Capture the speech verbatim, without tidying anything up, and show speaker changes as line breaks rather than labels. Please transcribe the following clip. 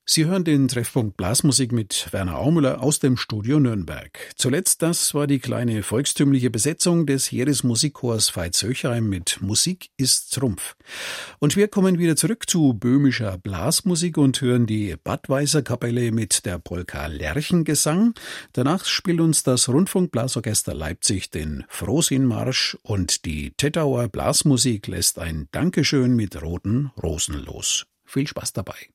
Sie hören den Treffpunkt Blasmusik mit Werner Aumüller aus dem Studio Nürnberg. Zuletzt das war die kleine volkstümliche Besetzung des Heeresmusikchors Veitshöchheim mit Musik ist Trumpf. Und wir kommen wieder zurück zu böhmischer Blasmusik und hören die Badweiser Kapelle mit der Polka Lerchengesang. Danach spielt uns das Rundfunkblasorchester Leipzig den Frohsinnmarsch und die Tettauer Blasmusik lässt ein Dankeschön mit roten Rosen los. Viel Spaß dabei.